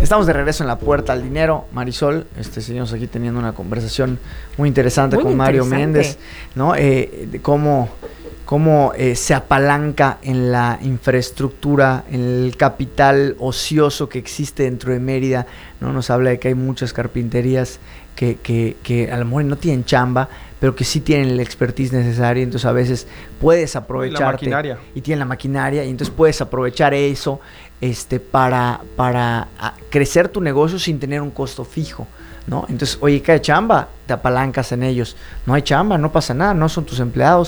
Estamos de regreso en La Puerta al Dinero. Marisol, seguimos aquí teniendo una conversación muy interesante con Mario Méndez, ¿no? De cómo se apalanca en la infraestructura, en el capital ocioso que existe dentro de Mérida, ¿no? Nos habla de que hay muchas carpinterías que a lo mejor no tienen chamba, pero que sí tienen la expertise necesaria, entonces a veces puedes aprovecharte y tienen la maquinaria, y entonces puedes aprovechar eso para crecer tu negocio sin tener un costo fijo, ¿no? Entonces, oye, ¿qué hay chamba? Te apalancas en ellos. No hay chamba, no pasa nada, no son tus empleados,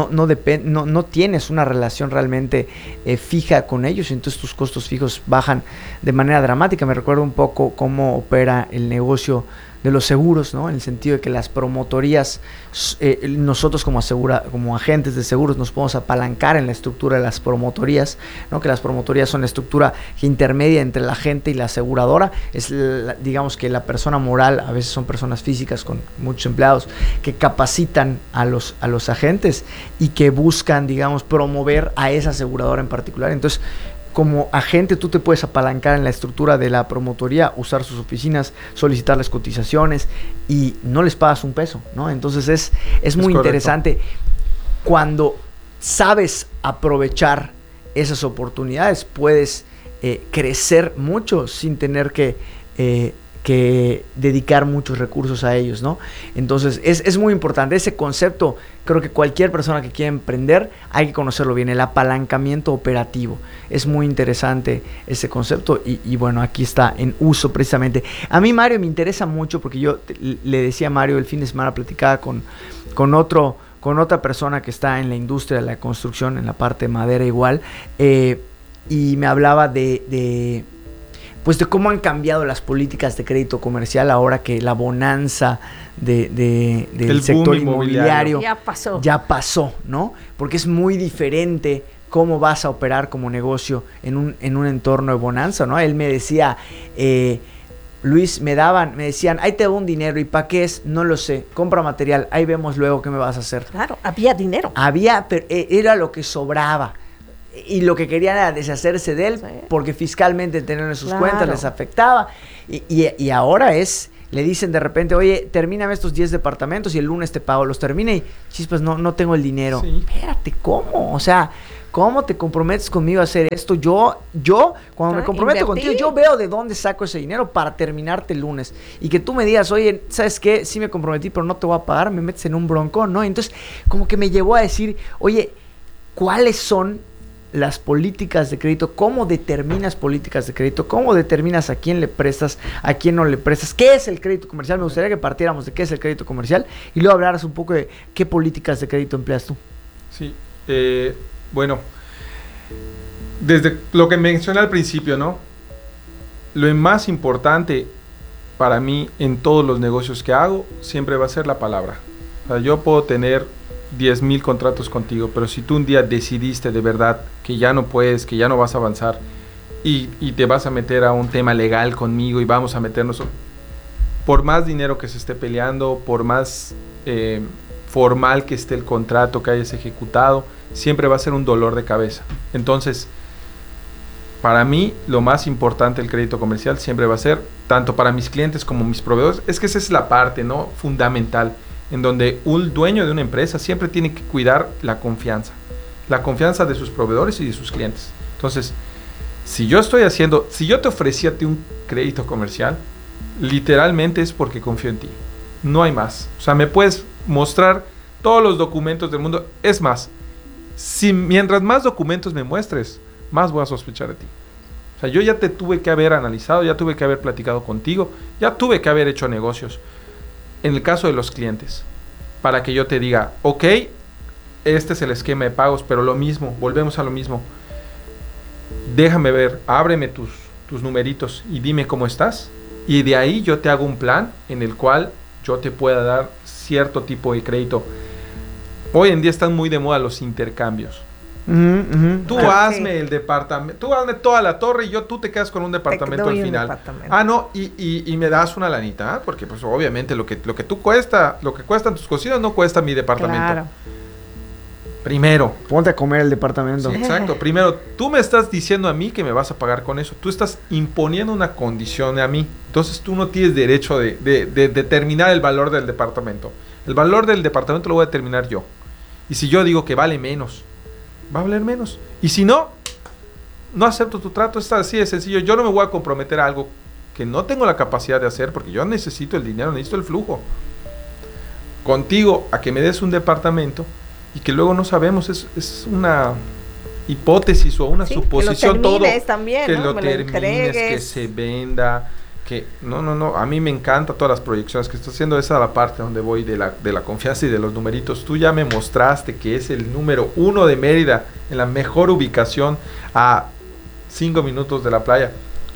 no tienes una relación realmente fija con ellos, entonces tus costos fijos bajan de manera dramática. Me recuerdo un poco cómo opera el negocio de los seguros, ¿no? En el sentido de que las promotorías, nosotros como agentes de seguros nos podemos apalancar en la estructura de las promotorías, ¿no? Que las promotorías son la estructura intermedia entre la agente y la aseguradora. Digamos que la persona moral, a veces son personas físicas con muchos empleados, que capacitan a los agentes y que buscan, digamos, promover a esa aseguradora en particular. Entonces, como agente tú te puedes apalancar en la estructura de la promotoría, usar sus oficinas, solicitarles cotizaciones y no les pagas un peso, ¿no? Entonces es muy interesante cuando sabes aprovechar esas oportunidades, puedes crecer mucho sin tener que dedicar muchos recursos a ellos, ¿no? Entonces es muy importante ese concepto. Creo que cualquier persona que quiera emprender hay que conocerlo bien, el apalancamiento operativo. Es muy interesante ese concepto y bueno, aquí está en uso precisamente. A mí, Mario, me interesa mucho porque yo le decía a Mario el fin de semana, platicaba con otra persona que está en la industria de la construcción, en la parte de madera igual, y me hablaba de cómo han cambiado las políticas de crédito comercial ahora que la bonanza del sector inmobiliario ya pasó, ¿no? Porque es muy diferente cómo vas a operar como negocio en un entorno de bonanza, ¿no? Él me decía, Luis, me decían, ahí te doy un dinero, ¿y para qué es? No lo sé, compra material, ahí vemos luego qué me vas a hacer. Claro, había dinero. Pero era lo que sobraba. Y lo que querían era deshacerse de él, porque fiscalmente tener en sus cuentas les afectaba. Y ahora le dicen de repente, oye, termíname estos 10 departamentos y el lunes te pago. Los termine y, chispas, no tengo el dinero. Sí. Espérate, ¿cómo? O sea, ¿cómo te comprometes conmigo a hacer esto? Yo cuando me comprometo contigo, yo veo de dónde saco ese dinero para terminarte el lunes. Y que tú me digas, oye, ¿sabes qué? Sí me comprometí, pero no te voy a pagar, me metes en un broncón, ¿no? Entonces, como que me llevó a decir, oye, ¿cuáles son las políticas de crédito? ¿Cómo determinas políticas de crédito? ¿Cómo determinas a quién le prestas, a quién no le prestas? ¿Qué es el crédito comercial? Me gustaría que partiéramos de qué es el crédito comercial y luego hablaras un poco de qué políticas de crédito empleas tú. Sí, bueno, desde lo que mencioné al principio, ¿no? Lo más importante para mí en todos los negocios que hago siempre va a ser la palabra. O sea, yo puedo tener 10,000 contratos contigo, pero si tú un día decidiste de verdad que ya no puedes, que ya no vas a avanzar y te vas a meter a un tema legal conmigo y vamos a meternos, por más dinero que se esté peleando, por más formal que esté el contrato que hayas ejecutado, siempre va a ser un dolor de cabeza. Entonces, para mí, lo más importante del crédito comercial siempre va a ser, tanto para mis clientes como mis proveedores, es que esa es la parte, ¿no?, fundamental, en donde un dueño de una empresa siempre tiene que cuidar la confianza de sus proveedores y de sus clientes. Entonces, si yo te ofrecí a ti un crédito comercial, literalmente es porque confío en ti. No hay más. O sea, me puedes mostrar todos los documentos del mundo. Es más, mientras más documentos me muestres, más voy a sospechar de ti. O sea, yo ya te tuve que haber analizado, ya tuve que haber platicado contigo, ya tuve que haber hecho negocios. En el caso de los clientes, para que yo te diga, ok, este es el esquema de pagos, pero lo mismo, volvemos a lo mismo. Déjame ver, ábreme tus numeritos y dime cómo estás. Y de ahí yo te hago un plan en el cual yo te pueda dar cierto tipo de crédito. Hoy en día están muy de moda los intercambios. Tú hazme el departamento, tú hazme toda la torre y tú te quedas con un departamento al final. No, y me das una lanita, ¿eh? Porque pues obviamente lo que cuestan tus cocinas no cuesta mi departamento. Claro. Primero. Ponte a comer el departamento. Sí, exacto. Primero, tú me estás diciendo a mí que me vas a pagar con eso. Tú estás imponiendo una condición a mí. Entonces tú no tienes derecho de determinar el valor del departamento. El valor del departamento lo voy a determinar yo. Y si yo digo que vale menos, va a valer menos. Y si no, no acepto tu trato. Está así de sencillo. Yo no me voy a comprometer a algo que no tengo la capacidad de hacer porque yo necesito el dinero, necesito el flujo. Contigo, a que me des un departamento y que luego no sabemos, es una hipótesis o una suposición, que todo, también, que ¿no? lo termines, que se venda, que no, a mí me encanta todas las proyecciones que estoy haciendo. Esa es la parte donde voy de la confianza y de los numeritos. Tú ya me mostraste que es el número 1 de Mérida, en la mejor ubicación, a 5 minutos de la playa.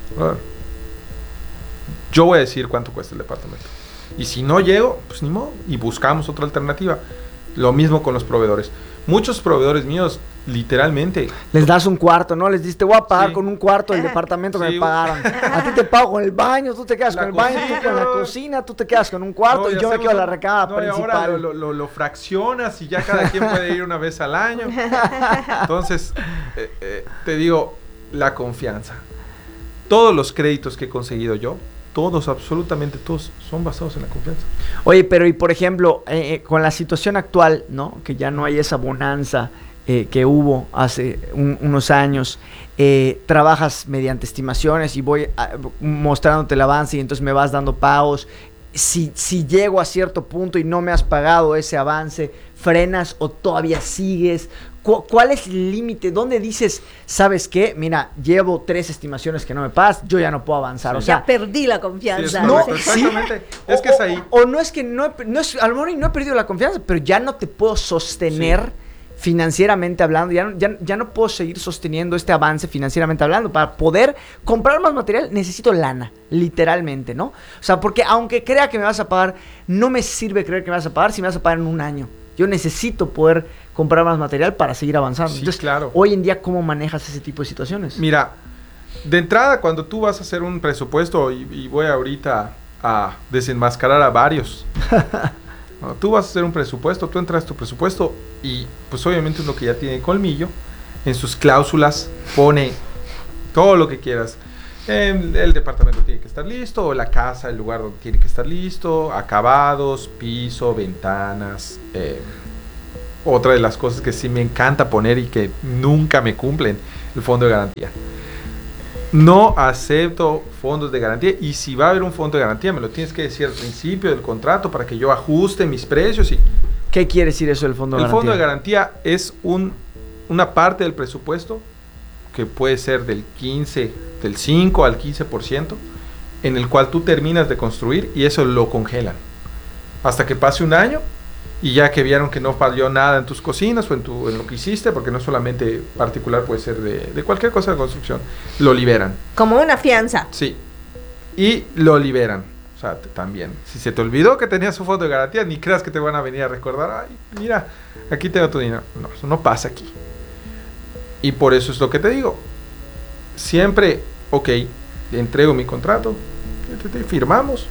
Yo voy a decir cuánto cuesta el departamento. Y si no llego, pues ni modo, y buscamos otra alternativa. Lo mismo con los proveedores. Muchos proveedores míos, literalmente... Les das un cuarto, ¿no? Les dices, te voy a pagar con un cuarto del departamento que me pagaron. A ti te pago con el baño, tú te quedas con el baño, tú con la cocina, tú te quedas con un cuarto y yo me quedo en la recámara principal. Ahora lo fraccionas y ya cada quien puede ir una vez al año. Entonces, te digo, la confianza. Todos los créditos que he conseguido yo, todos, absolutamente todos, son basados en la confianza. Oye, pero y por ejemplo, con la situación actual, ¿no? Que ya no hay esa bonanza que hubo hace unos años, trabajas mediante estimaciones y voy mostrándote el avance y entonces me vas dando pagos. Si llego a cierto punto y no me has pagado ese avance, ¿frenas o todavía sigues? ¿Cuál es el límite? ¿Dónde dices, sabes qué? Mira, llevo 3 estimaciones que no me pagas, yo ya no puedo avanzar. Sí. O sea, ya perdí la confianza. Sí, no, exactamente. ¿Sí? Es que es ahí. O no es que no es, a lo mejor no he perdido la confianza, pero ya no te puedo sostener financieramente hablando. Ya no puedo seguir sosteniendo este avance financieramente hablando. Para poder comprar más material necesito lana, literalmente, ¿no? O sea, porque aunque crea que me vas a pagar, no me sirve creer que me vas a pagar si me vas a pagar en un año. Yo necesito poder comprar más material para seguir avanzando. Sí, entonces, claro. Hoy en día, ¿cómo manejas ese tipo de situaciones? Mira, de entrada, cuando tú vas a hacer un presupuesto, y voy ahorita a desenmascarar a varios. Cuando tú vas a hacer un presupuesto, tú entras tu presupuesto y pues obviamente uno que ya tiene colmillo, en sus cláusulas pone todo lo que quieras. El departamento tiene que estar listo, o la casa, el lugar donde tiene que estar listo, acabados, piso, ventanas. Otra de las cosas que sí me encanta poner y que nunca me cumplen, el fondo de garantía. No acepto fondos de garantía, y si va a haber un fondo de garantía me lo tienes que decir al principio del contrato para que yo ajuste mis precios. ¿Qué quiere decir eso del fondo de garantía? El fondo de garantía es una parte del presupuesto que puede ser del 5 al 15%, en el cual tú terminas de construir y eso lo congelan hasta que pase un año, y ya que vieron que no falló nada en tus cocinas o en lo que hiciste, porque no solamente particular, puede ser de cualquier cosa de construcción, lo liberan. Como una fianza. Sí, y lo liberan. O sea, también, si se te olvidó que tenías un fondo de garantía, ni creas que te van a venir a recordar, ay, mira, aquí tengo tu dinero. No, eso no pasa aquí. Y por eso es lo que te digo. Siempre, ok, le entrego mi contrato, firmamos.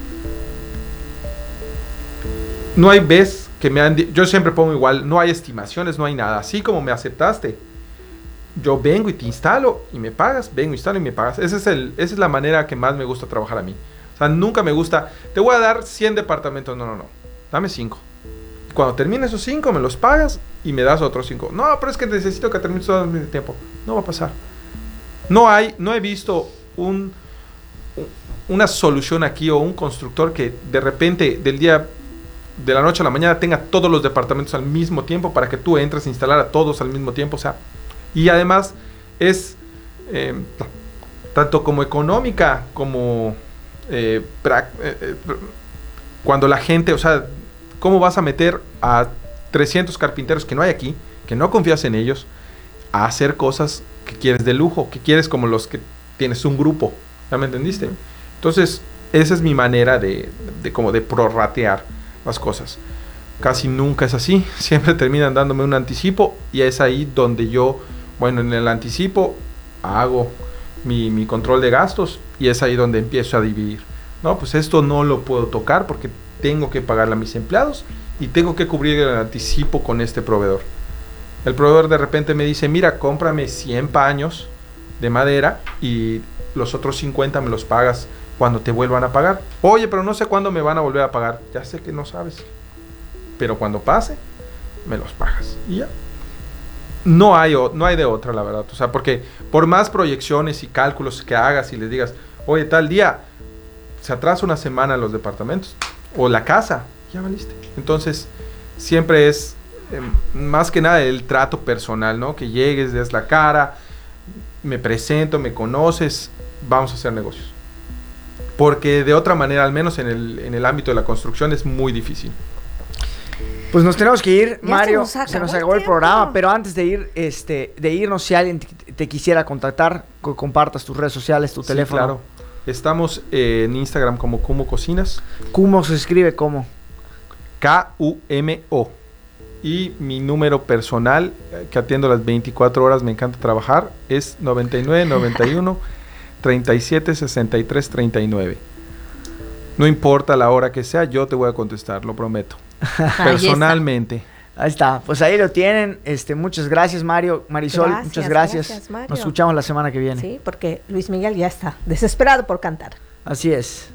No hay vez que yo siempre pongo igual, no hay estimaciones, no hay nada. Así como me aceptaste, yo vengo y te instalo y me pagas, vengo, instalo y me pagas. Esa es la manera que más me gusta trabajar a mí. O sea, nunca me gusta, te voy a dar 100 departamentos, no, dame 5. Cuando termine esos 5 me los pagas y me das otros 5. No, pero es que necesito que termines todo el tiempo. No va a pasar. No he visto una solución aquí o un constructor que de repente de la noche a la mañana tenga todos los departamentos al mismo tiempo para que tú entres a instalar a todos al mismo tiempo. O sea, y además es tanto como económica como cuando la gente, o sea, ¿cómo vas a meter a 300 carpinteros que no hay aquí, que no confías en ellos, a hacer cosas que quieres de lujo, que quieres como los que tienes un grupo? ¿Ya me entendiste? Entonces, esa es mi manera de prorratear las cosas. Casi nunca es así, siempre terminan dándome un anticipo, y es ahí donde yo, en el anticipo hago mi control de gastos, y es ahí donde empiezo a dividir. No, pues esto no lo puedo tocar porque tengo que pagarle a mis empleados y tengo que cubrir el anticipo con este proveedor. El proveedor de repente me dice, mira, cómprame 100 paños de madera y los otros 50 me los pagas cuando te vuelvan a pagar. Oye, pero no sé cuándo me van a volver a pagar. Ya sé que no sabes. Pero cuando pase, me los pagas. Y ya. No hay de otra, la verdad. O sea, porque por más proyecciones y cálculos que hagas y les digas, oye, tal día se atrasa una semana los departamentos o la casa, ya valiste. Entonces, siempre es más que nada el trato personal, ¿no? Que llegues, des la cara, me presento, me conoces, vamos a hacer negocios. Porque de otra manera, al menos en el ámbito de la construcción, es muy difícil. Pues nos tenemos que ir, Ya Mario. se nos acabó el programa, pero antes de irnos, si alguien te quisiera contactar, compartas tus redes sociales, tu teléfono. Claro. Estamos en Instagram como Kumo Cocinas. Kumo se escribe como Kumo. Y mi número personal, que atiendo las 24 horas, me encanta trabajar, es 99 91 37 63 39. No importa la hora que sea, yo te voy a contestar, lo prometo. Personalmente. Ahí está, pues ahí lo tienen. Muchas gracias, Mario, Marisol, muchas gracias. Nos escuchamos la semana que viene. Sí, porque Luis Miguel ya está desesperado por cantar. Así es.